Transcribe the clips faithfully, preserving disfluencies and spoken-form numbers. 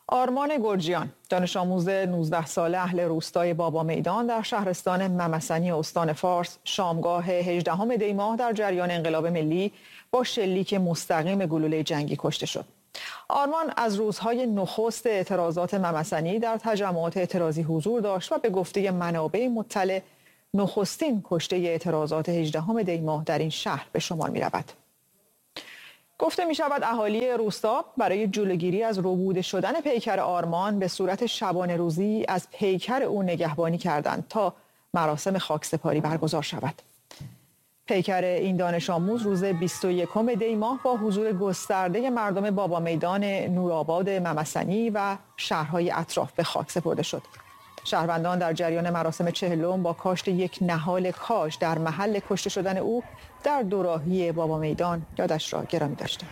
آرمان گرجیان، دانش آموز نوزده ساله اهل روستای بابا میدان در شهرستان ممسنی استان فارس، شامگاه هجدهم دی ماه در جریان انقلاب ملی با شلیک مستقیم گلوله جنگی کشته شد. آرمان از روزهای نخست اعتراضات ممسنی در تجمعات اعتراضی حضور داشت و به گفته منابع مطلع نخستین کشته اعتراضات هجدهم دی ماه در این شهر به شمار می رود. گفته می شود اهالی روستا برای جلوگیری از ربوده شدن پیکر آرمان به صورت شبانه روزی از پیکر او نگهبانی کردند تا مراسم خاکسپاری برگزار شود. پیکر این دانش آموز روز بیست و یکم دی ماه با حضور گسترده مردم بابا میدان، نورآباد، ممسنی و شهرهای اطراف به خاک سپرده شد. شهروندان در جریان مراسم چهلم با کاشت یک نهال کاج در محل کشته شدن او در دوراهی بابا میدان یادش را گرامی داشتند.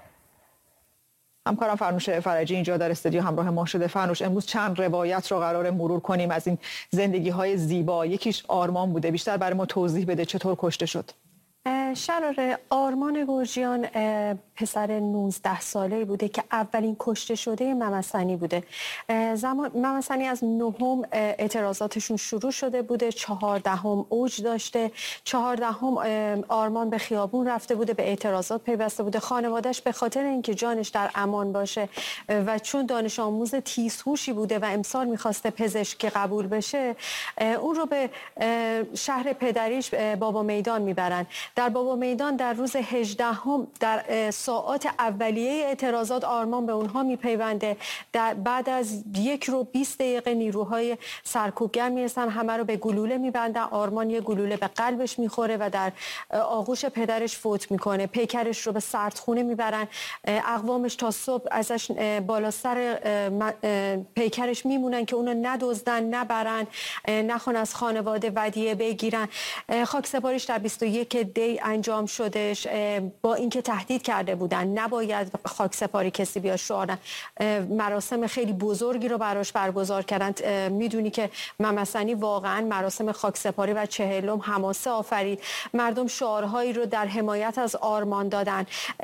همکارم فرنوش فرجی اینجا در استودیو همراه ما شده. فرنوش، امروز چند روایت را قرار مرور کنیم از این زندگی‌های زیبا. یکیش آرمان بوده، بیشتر برای ما توضیح بده چطور کشته شد؟ شراره، آرمان گرجیان پسر نوزده ساله بوده که اولین کشته شده ممسنی بوده. زمان ممسنی از نهم اعتراضاتشون شروع شده بوده، چهاردهم اوج داشته. چهاردهم آرمان به خیابون رفته بوده، به اعتراضات پیوسته بوده. خانواده‌اش به خاطر اینکه جانش در امان باشه و چون دانش آموز تیزهوشی بوده و امسال میخواسته پزشک قبول بشه، اون رو به شهر پدریش بابا میدان میبرن. در بابا میدان در روز هجدهم در ساعات اولیه اعتراضات آرمان به اونها میپیونده. در بعد از یک رو بیست دقیقه نیروهای سرکوبگر میرسن، همه رو به گلوله میبندن. آرمان یه گلوله به قلبش میخوره و در آغوش پدرش فوت میکنه. پیکرش رو به سردخونه میبرن. اقوامش تا صبح ازش بالا سر پیکرش میمونن که اونو ندزدن، نبرن، نخوان از خانواده ودیعه بگیرن. خاک سپاریش در بیست و یک دی انجام شدش. با اینکه تهدید کرده بودن نباید خاک سپاری کسی بیاد شعار، مراسم خیلی بزرگی رو براش برگزار کردن. میدونی که ممسنی واقعا مراسم خاک سپاری و چهلم حماسه آفرید. مردم شعارهایی رو در حمایت از آرمان دادن.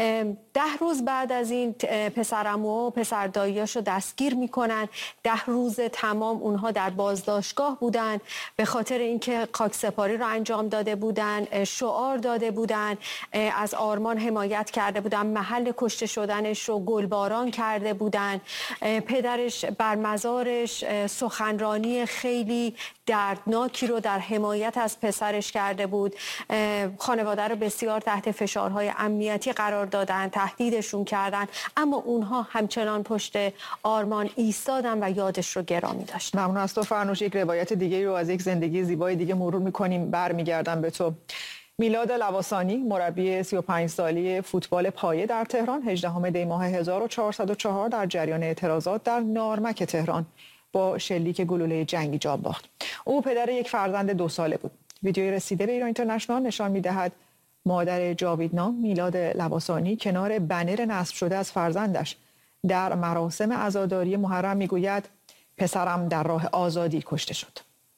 ده روز بعد از این پسرعمو و پسر داییاشو دستگیر میکنن. ده روز تمام اونها در بازداشتگاه بودن به خاطر اینکه خاک سپاری رو انجام داده بودن، شعار داده بودن، از آرمان حمایت کرده بودن، محل کشته شدنش رو گلباران کرده بودن. پدرش بر مزارش سخنرانی خیلی دردناکی رو در حمایت از پسرش کرده بود. خانواده رو بسیار تحت فشارهای امنیتی قرار دادن، تهدیدشون کردن، اما اونها همچنان پشت آرمان ایستادن و یادش رو گرامی داشتن. ممنون از تو فرنوش. یک روایت دیگه رو از یک زندگی زیبای دیگه مرور می‌کنیم، برمیگردم به تو. میلاد لواسانی، مربی سی و پنج ساله فوتبال پایه در تهران، هجدهم دی ماه هزار و چهارصد و چهار در جریان اعتراضات در نارمک تهران با شلیک گلوله جنگی جان باخت. او پدر یک فرزند دو ساله بود. ویدیوی رسیده به ایران اینترنشنال نشان می‌دهد مادر جاویدنام میلاد لواسانی کنار بنر نصب شده از فرزندش در مراسم عزاداری محرم میگوید پسرم در راه آزادی کشته شد.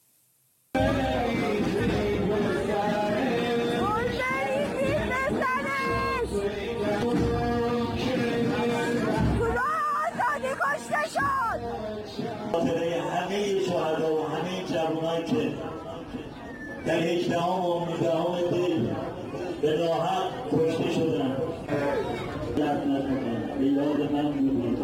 خاطره همه شهدا و همه جوانایی که در هجدهم و نوزدهم دی به ناحق کشته شدن، یاد نکنم، به یاد من می‌مونید.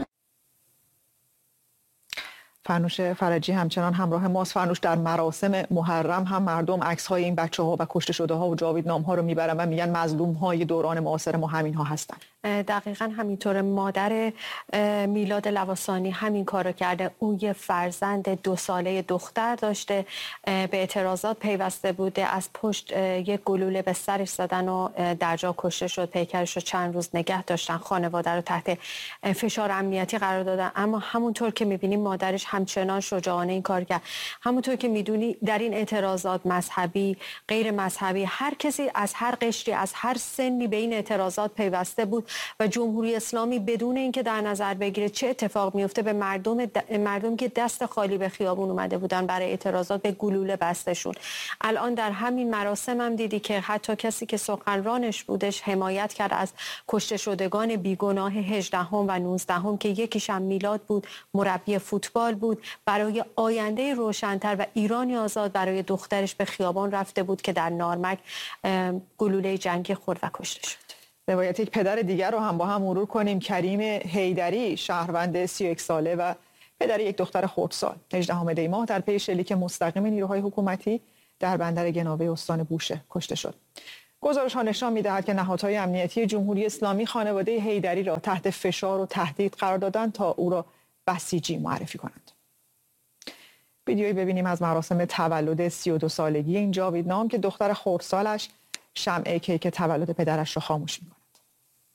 فرنوش فرجی همچنان همراه ماست. فرنوش، در مراسم محرم هم مردم عکس‌های این بچه‌ها و کشته شده‌ها و جاویدنام‌ها رو میبرن و میگن مظلوم‌های دوران معاصر ما همین‌ها هستن. دقیقاً همینطور. مادر میلاد لواسانی همین کارو کرده. او یه فرزند دو ساله دختر داشته، به اعتراضات پیوسته بوده، از پشت یک گلوله به سرش زدن و در جا کشته شد. پیکرش رو چند روز نگه داشتن، خانواده رو تحت فشار امنیتی قرار دادن، اما همونطور که می‌بینیم مادرش همچنان شجاعانه این کار کرد. همونطور که میدونی در این اعتراضات مذهبی، غیر مذهبی، هر کسی از هر قشری، از هر سنی به این اعتراضات پیوسته بود و جمهوری اسلامی بدون اینکه در نظر بگیره چه اتفاق میفته به مردم مردم که دست خالی به خیابون اومده بودن برای اعتراضات به گلوله بستشون. الان در همین مراسم هم دیدی که حتی کسی که سخنرانش بودش حمایت کرد از کشته شدگان بیگناه هجدهم و نوزدهم که یکیش هم میلاد بود، مربی فوتبال بود، برای آینده روشن‌تر و ایرانی آزاد برای دخترش به خیابان رفته بود که در نارمک گلوله جنگی خورد و کشته شد. روایت یک پدر دیگر رو هم با هم مرور کنیم. کریم حیدری، شهروند سی و یک ساله و پدر یک دختر خردسال، هجدهم دی ماه در پی شلیک مستقیم نیروهای حکومتی در بندر گناوه استان بوشهر کشته شد. گزارش‌ها نشان می‌دهد که نهادهای امنیتی جمهوری اسلامی خانواده حیدری را تحت فشار و تهدید قرار دادند تا او را بسیجی معرفی کنند. ویدیویی ببینیم از مراسم تولد سی و دو سالگی این جاوید نام که دختر خردسالش شمع کیک تولد پدرش را خاموش می‌کند.